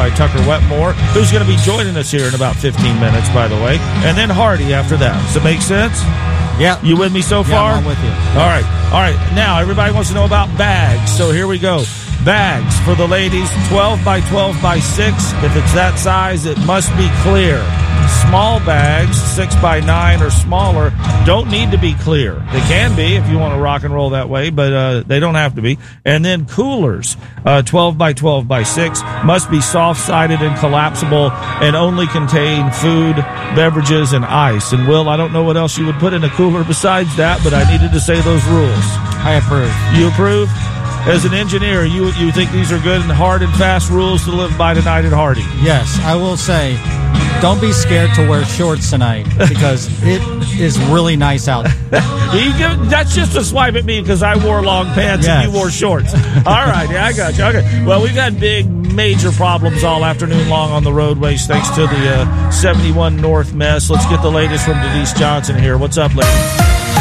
by Tucker Wetmore, who's going to be joining us here in about 15 minutes, by the way. And then Hardy after that. Does it make sense? Yeah. You with me so far? Yeah, I'm with you. All right. All right. Now, everybody wants to know about bags. So here we go. Bags for the ladies, 12 by 12 by 6. If it's that size, it must be clear. Small bags, 6 by 9 or smaller, don't need to be clear. They can be if you want to rock and roll that way, but they don't have to be. And then coolers, 12 by 12 by 6, must be soft-sided and collapsible and only contain food, beverages, and ice. And, Will, I don't know what else you would put in a cooler besides that, but I needed to say those rules. I approve. You approve? As an engineer, you think these are good and hard and fast rules to live by tonight at Hardy? Yes, I will say, don't be scared to wear shorts tonight because it is really nice out. That's just a swipe at me because I wore long pants and you wore shorts. All right, yeah, I got you. Okay. Well, we've had big, major problems all afternoon long on the roadways thanks to the 71 North mess. Let's get the latest from Denise Johnson here. What's up, lady?